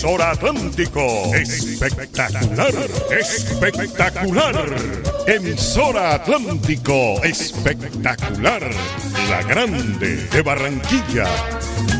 Emisora Atlántico, espectacular, espectacular. Emisora Atlántico, espectacular, la grande de Barranquilla.